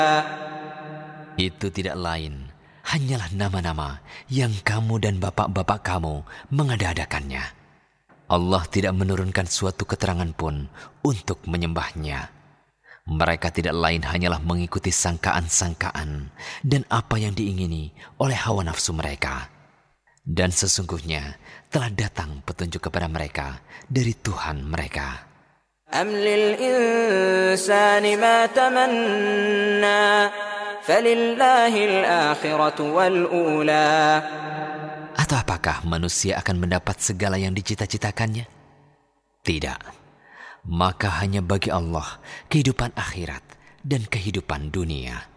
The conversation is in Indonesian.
Itu tidak lain hanyalah nama-nama yang kamu dan bapak-bapak kamu mengada-adakannya. Allah tidak menurunkan suatu keterangan pun untuk menyembahnya. Mereka tidak lain hanyalah mengikuti sangkaan-sangkaan dan apa yang diingini oleh hawa nafsu mereka. Dan sesungguhnya telah datang petunjuk kepada mereka dari Tuhan mereka. أم للإنسان ما تمنى فلله الآخرة والأولى. Atau apakah manusia akan mendapat segala yang dicita-citakannya? Tidak. Maka hanya bagi Allah kehidupan akhirat dan kehidupan dunia.